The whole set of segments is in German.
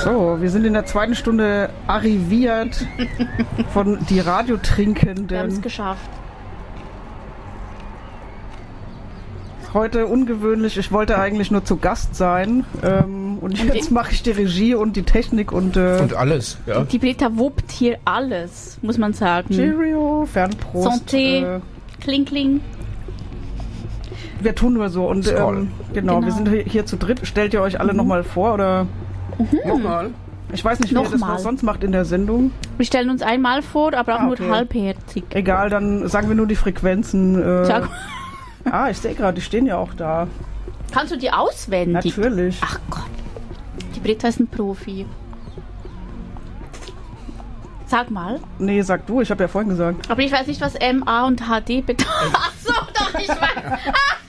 So, wir sind in der zweiten Stunde arriviert von die Radiotrinkenden. Wir haben es geschafft. Heute ungewöhnlich, ich wollte eigentlich nur zu Gast sein und jetzt mache ich die Regie und die Technik und alles. Ja. Die Britta wuppt hier alles, muss man sagen. Cheerio, Fernprost. Santé, Kling, Kling. Wir tun nur so und genau, wir sind hier zu dritt. Stellt ihr euch alle nochmal vor oder? Nochmal. Ich weiß nicht, wie ihr das sonst macht in der Sendung. Wir stellen uns einmal vor, aber auch nur halbherzig. Egal, dann sagen wir nur die Frequenzen. Sag. Ich sehe gerade, die stehen ja auch da. Kannst du die auswendig? Natürlich. Ach Gott, die Britta ist ein Profi. Sag mal. Nee, sag du, ich habe ja vorhin gesagt. Aber ich weiß nicht, was MA und HD bedeutet. Ach so, doch, ich weiß.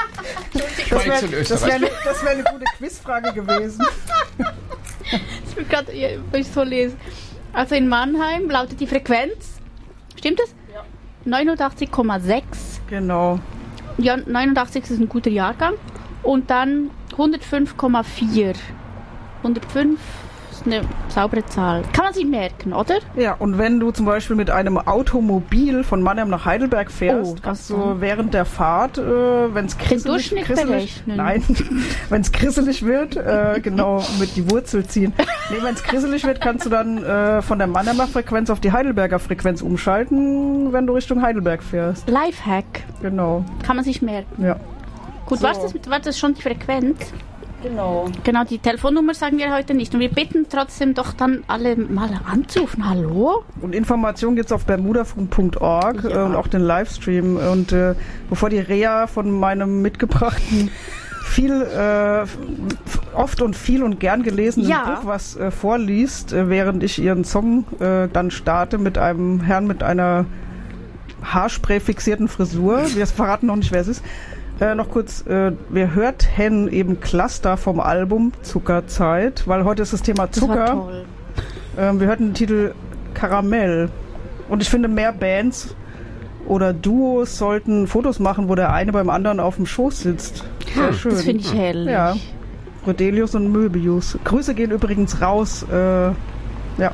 Das wär eine gute Quizfrage gewesen. Ich will gerade so lesen. Also in Mannheim lautet die Frequenz, stimmt das? Ja. 89,6. Genau. Ja, 89 ist ein guter Jahrgang. Und dann 105,4. 105 ist eine saubere Zahl. Kann man sich merken, oder? Ja, und wenn du zum Beispiel mit einem Automobil von Mannheim nach Heidelberg fährst, kannst du während der Fahrt, wenn es krisselig wird, genau, mit die Wurzel ziehen. Nee, wenn es krisselig wird, kannst du dann von der Mannheimer Frequenz auf die Heidelberger Frequenz umschalten, wenn du Richtung Heidelberg fährst. Lifehack. Genau. Kann man sich merken. Ja. Gut, war das schon die Frequenz? Genau, die Telefonnummer sagen wir heute nicht. Und wir bitten trotzdem doch dann alle mal anzurufen. Hallo? Und Informationen gibt es auf bermudafunk.org und auch den Livestream. Und bevor die Rea von meinem mitgebrachten oft und viel und gern gelesenen Buch was vorliest, während ich ihren Song dann starte mit einem Herrn mit einer Haarspray-fixierten Frisur. Wir verraten noch nicht, wer es ist. Noch kurz, wir hörten eben Cluster vom Album Zuckerzeit, weil heute ist das Thema Zucker. Das war toll. Wir hörten den Titel Karamell. Und ich finde, mehr Bands oder Duos sollten Fotos machen, wo der eine beim anderen auf dem Schoß sitzt. Sehr schön. Das finde ich herrlich. Ja. Rodelius und Möbius. Grüße gehen übrigens raus. Ja.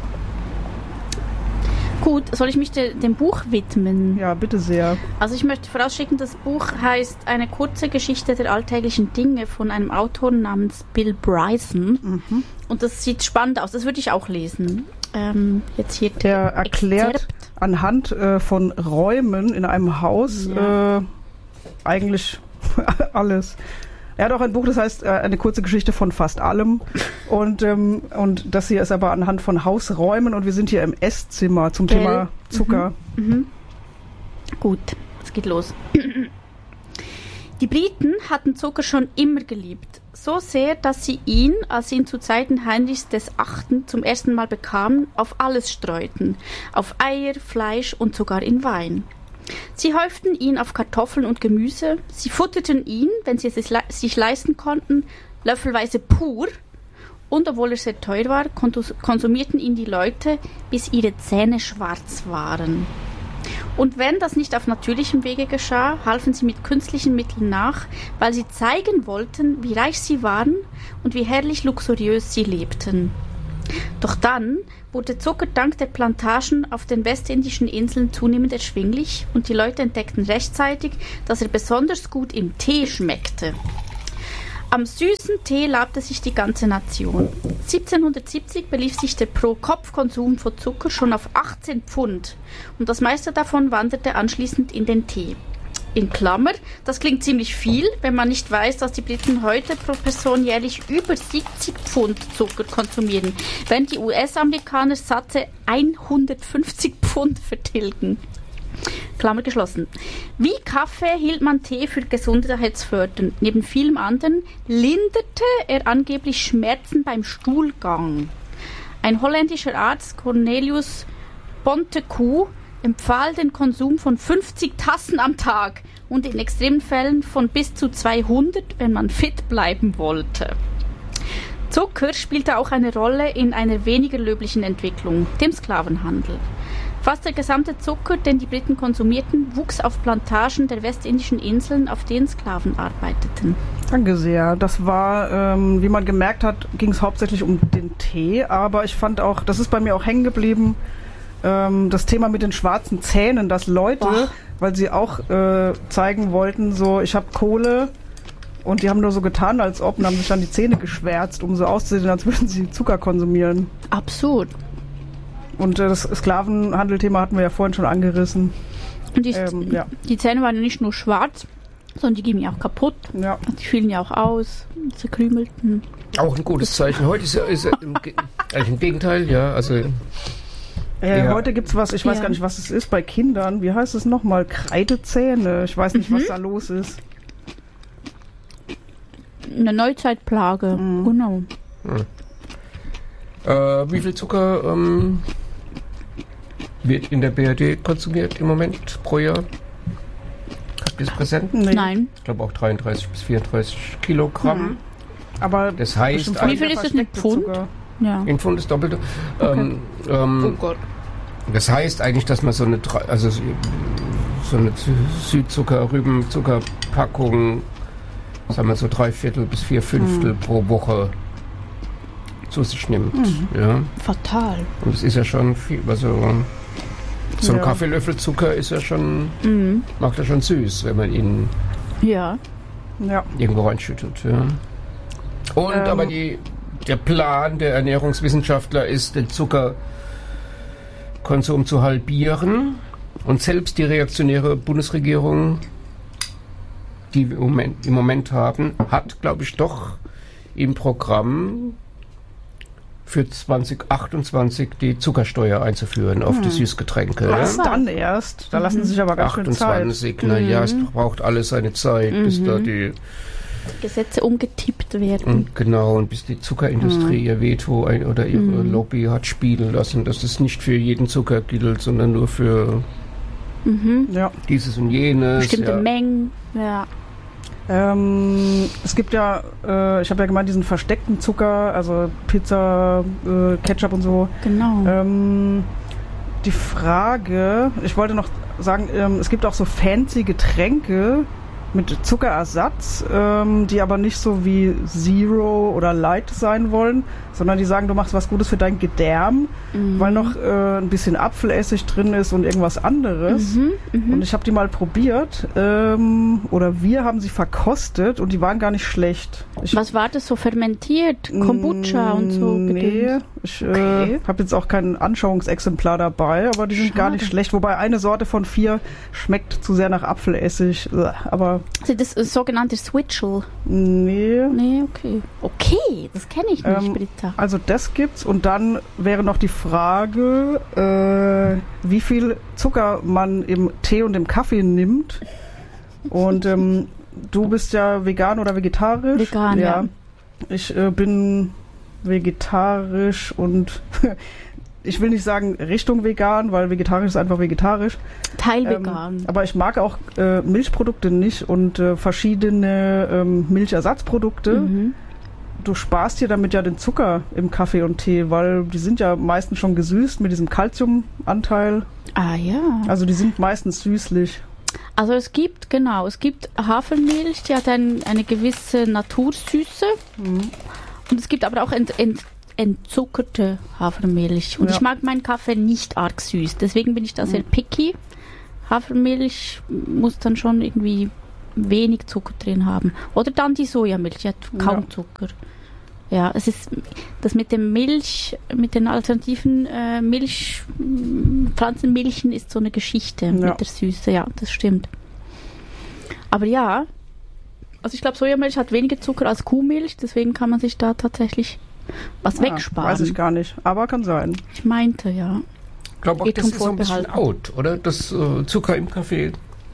Gut, soll ich mich dem Buch widmen? Ja, bitte sehr. Also ich möchte vorausschicken, das Buch heißt Eine kurze Geschichte der alltäglichen Dinge von einem Autor namens Bill Bryson. Mhm. Und das sieht spannend aus, das würde ich auch lesen. Jetzt hier der erklärt anhand von Räumen in einem Haus eigentlich alles. Er hat auch ein Buch, das heißt eine kurze Geschichte von fast allem und das hier ist aber anhand von Hausräumen und wir sind hier im Esszimmer zum Thema Zucker. Mhm. Gut, es geht los. Die Briten hatten Zucker schon immer geliebt. So sehr, dass sie ihn, als sie ihn zu Zeiten Heinrichs VIII. Zum ersten Mal bekamen, auf alles streuten. Auf Eier, Fleisch und sogar in Wein. Sie häuften ihn auf Kartoffeln und Gemüse, sie futterten ihn, wenn sie es sich leisten konnten, löffelweise pur, und obwohl er sehr teuer war, konsumierten ihn die Leute, bis ihre Zähne schwarz waren. Und wenn das nicht auf natürlichem Wege geschah, halfen sie mit künstlichen Mitteln nach, weil sie zeigen wollten, wie reich sie waren und wie herrlich luxuriös sie lebten. Doch dann wurde Zucker dank der Plantagen auf den westindischen Inseln zunehmend erschwinglich und die Leute entdeckten rechtzeitig, dass er besonders gut im Tee schmeckte. Am süßen Tee labte sich die ganze Nation. 1770 belief sich der Pro-Kopf-Konsum von Zucker schon auf 18 Pfund und das meiste davon wanderte anschließend in den Tee. In Klammer, das klingt ziemlich viel, wenn man nicht weiß, dass die Briten heute pro Person jährlich über 70 Pfund Zucker konsumieren, während die US-Amerikaner satte 150 Pfund vertilgen. Klammer geschlossen. Wie Kaffee hielt man Tee für gesundheitsfördernd. Neben vielem anderen linderte er angeblich Schmerzen beim Stuhlgang. Ein holländischer Arzt, Cornelius Bontekoe, empfahl den Konsum von 50 Tassen am Tag und in extremen Fällen von bis zu 200, wenn man fit bleiben wollte. Zucker spielte auch eine Rolle in einer weniger löblichen Entwicklung, dem Sklavenhandel. Fast der gesamte Zucker, den die Briten konsumierten, wuchs auf Plantagen der westindischen Inseln, auf denen Sklaven arbeiteten. Danke sehr. Das war, wie man gemerkt hat, ging es hauptsächlich um den Tee, aber ich fand auch, das ist bei mir auch hängen geblieben, das Thema mit den schwarzen Zähnen, dass Leute, weil sie auch zeigen wollten, so, ich habe Kohle und die haben nur so getan, als ob, und haben sich dann die Zähne geschwärzt, um so auszusehen, als würden sie Zucker konsumieren. Absurd. Und das Sklavenhandelthema hatten wir ja vorhin schon angerissen. Und die Zähne waren ja nicht nur schwarz, sondern die gingen ja auch kaputt. Ja. Die fielen ja auch aus, zerkrümelten. Auch ein gutes Zeichen. Heute ist eigentlich im Gegenteil, ja. Also, heute gibt's was, ich weiß gar nicht, was es ist, bei Kindern. Wie heißt es nochmal? Kreidezähne. Ich weiß nicht, was da los ist. Eine Neuzeitplage, genau. Wie viel Zucker wird in der BRD konsumiert im Moment pro Jahr? Habt ihr es präsent? Nee. Nein. Ich glaube auch 33 bis 34 Kilogramm. Aber Das heißt, Wie viel ist das in Pfund? Zucker. Ja. in Pfund ist Doppelte. Okay. Oh Gott. Das heißt eigentlich, dass man so eine Südzucker-Rübenzuckerpackung, sagen wir so 3/4 bis 4/5 pro Woche zu sich nimmt. Ja. Fatal. Und es ist ja schon viel, also so ein Ja. Kaffeelöffel Zucker ist ja schon, macht ja schon süß, wenn man ihn Ja. Ja. irgendwo reinschüttet. Ja. Und aber der Plan der Ernährungswissenschaftler ist, den Zuckerkonsum zu halbieren. Und selbst die reaktionäre Bundesregierung, die wir im Moment haben, hat, glaube ich, doch im Programm für 2028 die Zuckersteuer einzuführen auf die Süßgetränke. Was Ja? dann erst? Da lassen sich aber ganz schön Zeit. 28, naja, es braucht alles seine Zeit, bis da die Gesetze umgetippt werden. und genau, und bis die Zuckerindustrie ihr Veto oder ihre Lobby hat spielen lassen, dass es nicht für jeden Zucker gilt, sondern nur für Ja. dieses und jenes. Bestimmte Ja. Mengen. Ja. Es gibt ja, ich habe ja gemeint, diesen versteckten Zucker, also Pizza, Ketchup und so. Genau. Die Frage, ich wollte noch sagen, es gibt auch so fancy Getränke mit Zuckerersatz, die aber nicht so wie Zero oder Light sein wollen, sondern die sagen, du machst was Gutes für dein Gedärm, weil noch ein bisschen Apfelessig drin ist und irgendwas anderes. Und ich habe die mal probiert, oder wir haben sie verkostet und die waren gar nicht schlecht. Was war das so fermentiert? Kombucha und so? Nee, Gedöns? ich habe jetzt auch kein Anschauungsexemplar dabei, aber die sind gar nicht schlecht. Wobei eine Sorte von 4 schmeckt zu sehr nach Apfelessig. Aber Also das sogenannte Switchel. nee. Nee, okay. Okay, das kenne ich nicht, Britta. Also das gibt's. Und dann wäre noch die Frage, wie viel Zucker man im Tee und im Kaffee nimmt. Und du bist ja vegan oder vegetarisch? Vegan, ja. Ich bin vegetarisch und ich will nicht sagen Richtung vegan, weil vegetarisch ist einfach vegetarisch. Teilvegan. Aber ich mag auch Milchprodukte nicht und verschiedene Milchersatzprodukte. Du sparst dir damit ja den Zucker im Kaffee und Tee, weil die sind ja meistens schon gesüßt mit diesem Calciumanteil. Ah ja. Also die sind meistens süßlich. Also es gibt Hafermilch, die hat eine gewisse Natursüße. Und es gibt aber auch entzuckerte Hafermilch. Und Ja. ich mag meinen Kaffee nicht arg süß. Deswegen bin ich da sehr picky. Hafermilch muss dann schon irgendwie wenig Zucker drin haben. Oder dann die Sojamilch, die hat kaum Zucker. Ja, es ist das mit dem Milch, mit den alternativen Pflanzenmilchen ist so eine Geschichte mit der Süße. Ja, das stimmt. Aber ja, also ich glaube, Sojamilch hat weniger Zucker als Kuhmilch, deswegen kann man sich da tatsächlich was wegsparen. Weiß ich gar nicht, aber kann sein. Ich meinte, ja. Ich glaube auch, das ist so ein bisschen Vorbehalten. out, oder? Dass Zucker im Kaffee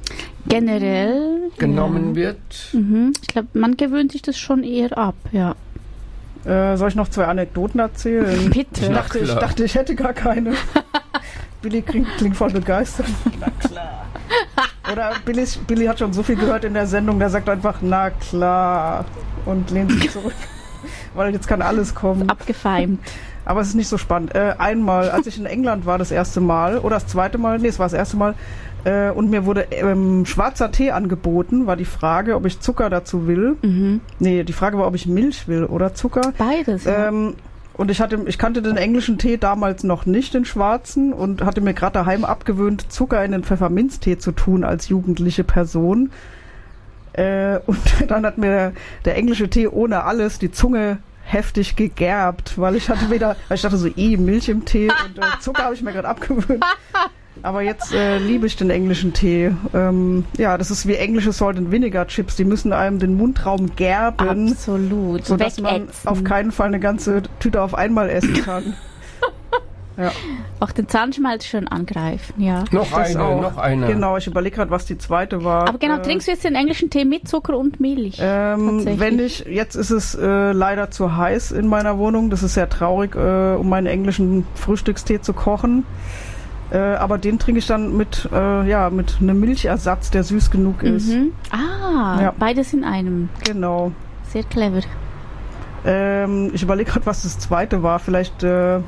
Generell genommen wird. Ich glaube, man gewöhnt sich das schon eher ab, ja. Soll ich noch 2 Anekdoten erzählen? Bitte. Ich dachte, ich hätte gar keine. Billy klingt voll begeistert. Na klar. Oder Billy hat schon so viel gehört in der Sendung, der sagt einfach, na klar, und lehnt sich zurück. Weil jetzt kann alles kommen. Abgefeimt. Aber es ist nicht so spannend. Einmal, als ich in England war, das erste Mal, oder das zweite Mal, nee, es war das erste Mal, und mir wurde schwarzer Tee angeboten, war die Frage, ob ich Zucker dazu will. Nee, die Frage war, ob ich Milch will oder Zucker. Beides. Ja. Und ich kannte den englischen Tee damals noch nicht, den schwarzen, und hatte mir gerade daheim abgewöhnt, Zucker in den Pfefferminztee zu tun als jugendliche Person. Und dann hat mir der englische Tee ohne alles die Zunge heftig gegerbt, weil ich dachte so, Milch im Tee und Zucker habe ich mir gerade abgewöhnt. Aber jetzt liebe ich den englischen Tee. Ja, das ist wie englische Salt and Vinegar Chips. Die müssen einem den Mundraum gerben. Absolut. Sodass man auf keinen Fall eine ganze Tüte auf einmal essen kann. Ja. Auch den Zahnschmalz schön angreifen, ja. Noch eine. Genau, ich überlege gerade, was die zweite war. Aber genau, trinkst du jetzt den englischen Tee mit Zucker und Milch? Jetzt ist es leider zu heiß in meiner Wohnung. Das ist sehr traurig, um meinen englischen Frühstückstee zu kochen. Aber den trinke ich dann mit einem Milchersatz, der süß genug ist. Beides in einem. Genau. Sehr clever. Ich überlege gerade, was das zweite war. Vielleicht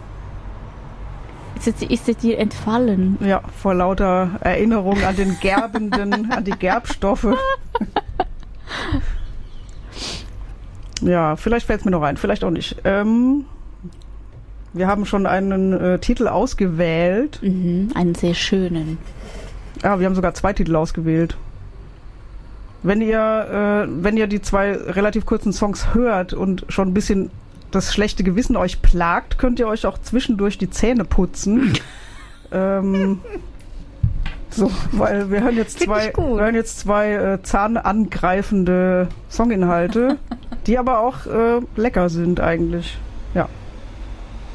ist es dir entfallen? Ja, vor lauter Erinnerung an den an die Gerbstoffe. Ja, vielleicht fällt es mir noch ein, vielleicht auch nicht. Wir haben schon einen Titel ausgewählt. Einen sehr schönen. Ja, wir haben sogar 2 Titel ausgewählt. Wenn ihr die 2 relativ kurzen Songs hört und schon ein bisschen das schlechte Gewissen euch plagt, könnt ihr euch auch zwischendurch die Zähne putzen. Weil wir hören jetzt zwei zahnangreifende Songinhalte, die aber auch lecker sind eigentlich. Ja.